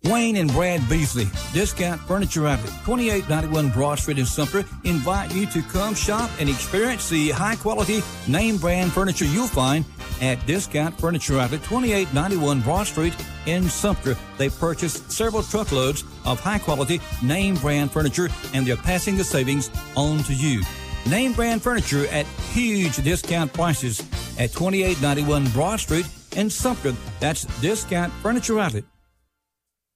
Wayne and Brad Beasley, Discount Furniture Outlet, 2891 Broad Street in Sumter, invite you to come shop and experience the high-quality name-brand furniture you'll find at Discount Furniture Outlet, 2891 Broad Street in Sumter. They purchased several truckloads of high-quality name-brand furniture, and they're passing the savings on to you. Name-brand furniture at huge discount prices at 2891 Broad Street in Sumter. That's Discount Furniture Outlet.